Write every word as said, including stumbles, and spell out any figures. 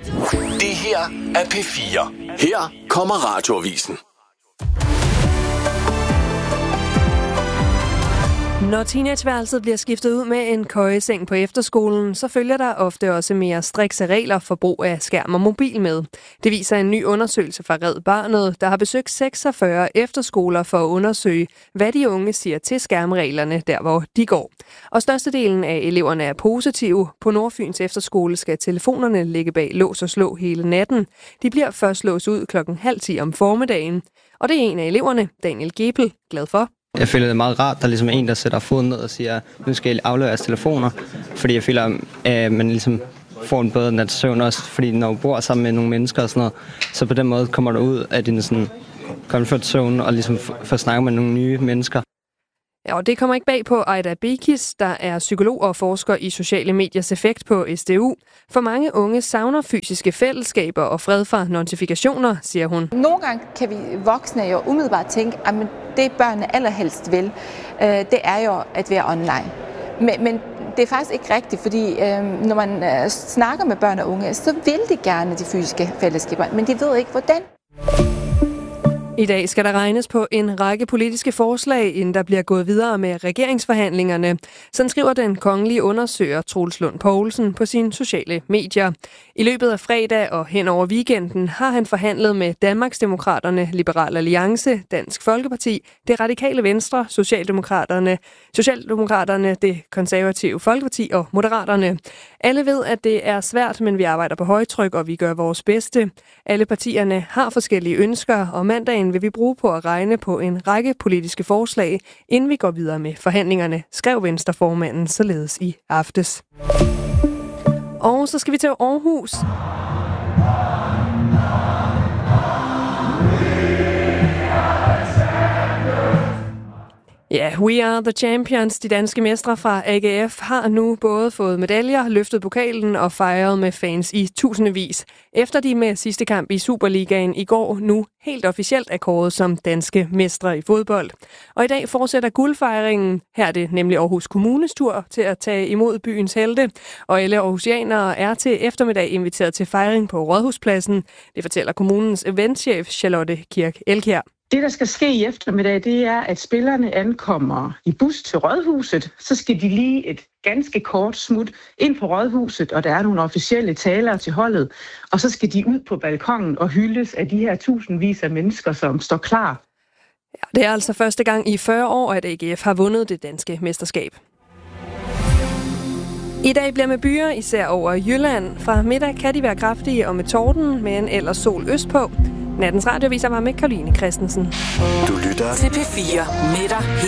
Det her er P fire. Her kommer Radioavisen. Når teenageværelset bliver skiftet ud med en køjeseng på efterskolen, så følger der ofte også mere strikse regler for brug af skærm og mobil med. Det viser en ny undersøgelse fra Red Barnet, der har besøgt seksogfyrre efterskoler for at undersøge, hvad de unge siger til skærmreglerne der, hvor de går. Og størstedelen af eleverne er positive. På Nordfyns efterskole skal telefonerne ligge bag lås og slå hele natten. De bliver først låst ud klokken halv ti om formiddagen. Og det er en af eleverne, Daniel Gebel, glad for. Jeg føler det er meget rart, der er ligesom en, der sætter foden ned og siger, nu skal I aflevere jeres telefoner, fordi jeg føler, at man ligesom får en bedre nats søvn også, fordi når du bor sammen med nogle mennesker og sådan noget, så på den måde kommer du ud af din sådan comfort zone og ligesom får snakket med nogle nye mennesker. Ja, og det kommer ikke bag på Aida Bekis, der er psykolog og forsker i sociale mediers effekt på S D U. For mange unge savner fysiske fællesskaber og fred fra notifikationer, siger hun. Nogle gange kan vi voksne jo umiddelbart tænke, at det børnene allerhelst vil, det er jo at være online. Men, men det er faktisk ikke rigtigt, fordi når man snakker med børn og unge, så vil de gerne de fysiske fællesskaber, men de ved ikke hvordan. I dag skal der regnes på en række politiske forslag, inden der bliver gået videre med regeringsforhandlingerne. Sådan skriver den kongelige undersøger Troels Lund Poulsen på sine sociale medier. I løbet af fredag og hen over weekenden har han forhandlet med Danmarksdemokraterne, Liberal Alliance, Dansk Folkeparti, Det Radikale Venstre, Socialdemokraterne, Socialdemokraterne, Det Konservative Folkeparti og Moderaterne. Alle ved, at det er svært, men vi arbejder på højtryk, og vi gør vores bedste. Alle partierne har forskellige ønsker, og mandagen vil vi bruge på at regne på en række politiske forslag, inden vi går videre med forhandlingerne, skrev Venstreformanden således i aftes. Og så skal vi til Aarhus. Ja, We Are The Champions, de danske mestre fra A G F, har nu både fået medaljer, løftet pokalen og fejret med fans i tusindvis. Efter de med sidste kamp i Superligaen i går nu helt officielt er kåret som danske mestre i fodbold. Og i dag fortsætter guldfejringen. Her er det nemlig Aarhus Kommunes tur til at tage imod byens helte. Og alle aarhusianere er til eftermiddag inviteret til fejring på Rådhuspladsen. Det fortæller kommunens eventchef Charlotte Kirk Elkjær. Det, der skal ske i eftermiddag, det er, at spillerne ankommer i bus til Rådhuset. Så skal de lige et ganske kort smut ind på Rådhuset, og der er nogle officielle talere til holdet. Og så skal de ud på balkongen og hyldes af de her tusindvis af mennesker, som står klar. Ja, det er altså første gang i fyrre år, at A G F har vundet det danske mesterskab. I dag bliver med byer, især over Jylland. Fra middag kan de være kraftige og med torden, men ellers sol østpå. Nattens radioviser var med Karoline Christensen. Du lytter til P fire med dig.